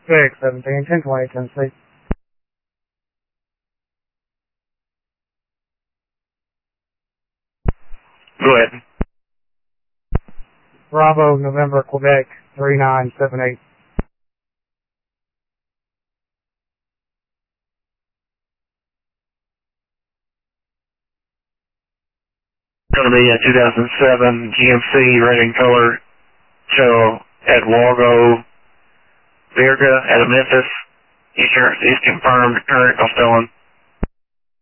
VX17, 1020, Tennessee. Go ahead. Bravo, November, Quebec, 3978. Going to be a 2007 GMC red and color show at Wargo, Virga, out of Memphis. Insurance is confirmed, current, no stolen.